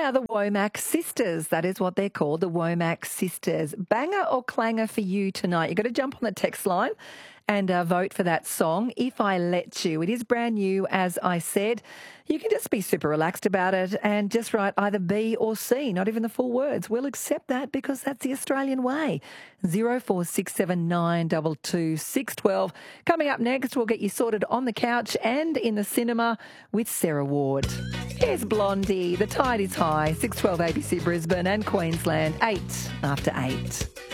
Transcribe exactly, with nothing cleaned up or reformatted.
are the Womack Sisters. That is what they're called, the Womack Sisters. Banger or clanger for you tonight? You've got to jump on the text line and uh, vote for that song, If I Let You. It is brand new, as I said. You can just be super relaxed about it and just write either B or C, not even the full words. We'll accept that because that's the Australian way. zero four six seven nine two two six one two. Coming up next, we'll get you sorted on the couch and in the cinema with Sarah Ward. Here's Blondie. The tide is high. six twelve A B C Brisbane and Queensland, eight after eight.